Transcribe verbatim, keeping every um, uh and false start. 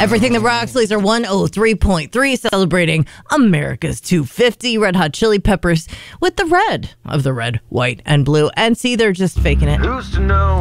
Everything that rocks, Laser one oh three point three, celebrating America's two fifty. Red Hot Chili Peppers with the red of the red, white, and blue. And see, they're just faking it. Who's to know?